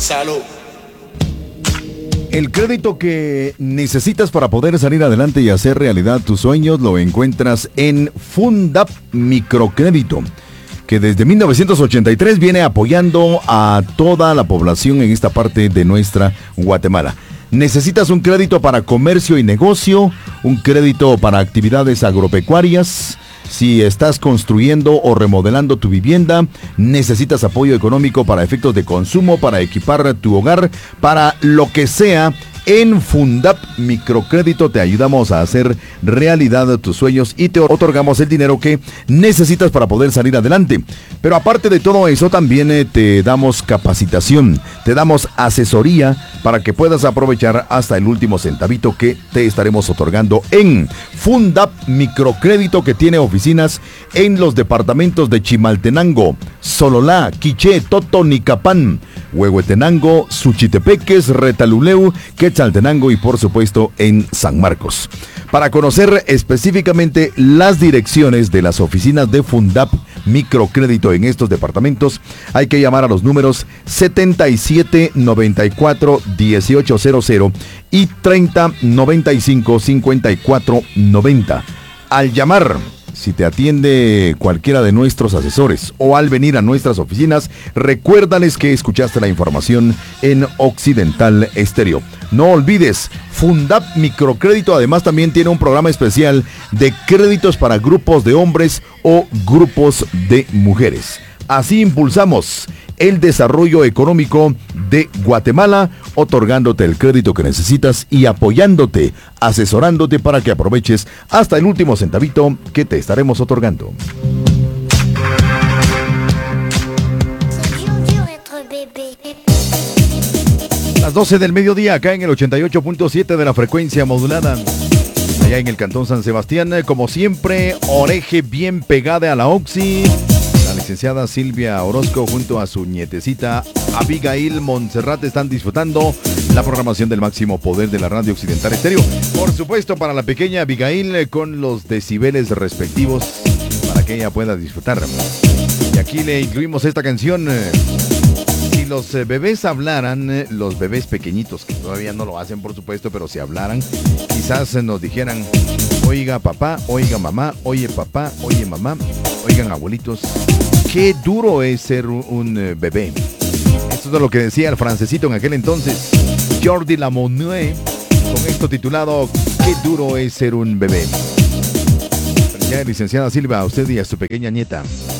Salud. El crédito que necesitas para poder salir adelante y hacer realidad tus sueños lo encuentras en Fundap Microcrédito, que desde 1983 viene apoyando a toda la población en esta parte de nuestra Guatemala. ¿Necesitas un crédito para comercio y negocio? ¿Un crédito para actividades agropecuarias? Si estás construyendo o remodelando tu vivienda, necesitas apoyo económico para efectos de consumo, para equipar tu hogar, para lo que sea. En Fundap Microcrédito te ayudamos a hacer realidad tus sueños y te otorgamos el dinero que necesitas para poder salir adelante. Pero aparte de todo eso, también te damos capacitación, te damos asesoría para que puedas aprovechar hasta el último centavito que te estaremos otorgando en Fundap Microcrédito, que tiene oficinas en los departamentos de Chimaltenango, Sololá, Quiché, Totonicapán, Huehuetenango, Suchitepeques, Retaluleu, Quetzaltenango y por supuesto en San Marcos. Para conocer específicamente las direcciones de las oficinas de Fundap Microcrédito en estos departamentos, hay que llamar a los números 7794-1800 y 3095-5490. Al llamar, si te atiende cualquiera de nuestros asesores o al venir a nuestras oficinas, recuérdales que escuchaste la información en Occidental Estéreo. No olvides, Fundap Microcrédito además también tiene un programa especial de créditos para grupos de hombres o grupos de mujeres. Así impulsamos el desarrollo económico de Guatemala, otorgándote el crédito que necesitas y apoyándote, asesorándote para que aproveches hasta el último centavito que te estaremos otorgando. Las 12 del mediodía acá en el 88.7 de la frecuencia modulada. Allá en el Cantón San Sebastián, como siempre, oreje bien pegada a la Oxy. La licenciada Silvia Orozco junto a su nietecita Abigail Montserrat están disfrutando la programación del máximo poder de la radio Occidental Estéreo. Por supuesto, para la pequeña Abigail con los decibeles respectivos para que ella pueda disfrutar. Y aquí le incluimos esta canción. Si los bebés hablaran, los bebés pequeñitos, que todavía no lo hacen por supuesto, pero si hablaran, quizás nos dijeran: oiga papá, oiga mamá, oye papá, oye mamá, oigan abuelitos, qué duro es ser un bebé. Esto es lo que decía el francesito en aquel entonces, Jordi Lamonue, con esto titulado Qué duro es ser un bebé. Felicidades, licenciada Silva, a usted y a su pequeña nieta.